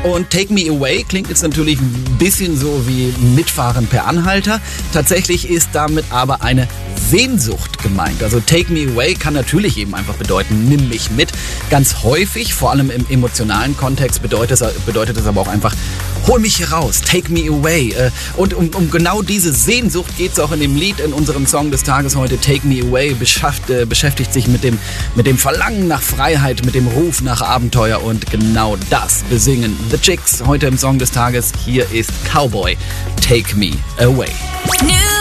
Und Take Me Away klingt jetzt natürlich ein bisschen so wie Mitfahren per Anhalter. Tatsächlich ist damit aber eine Sehnsucht gemeint. Also Take Me Away kann natürlich eben einfach bedeuten, nimm mich mit. Ganz häufig, vor allem im emotionalen Kontext, bedeutet es aber auch einfach, hol mich hier raus, take me away. Und um genau diese Sehnsucht geht es auch in dem Lied, in unserem Song des Tages heute, Take Me Away, beschäftigt sich mit dem Verlangen nach Freiheit, mit dem Ruf nach Abenteuer, und genau das besingen The Chicks heute im Song des Tages. Hier ist Cowboy, Take Me Away.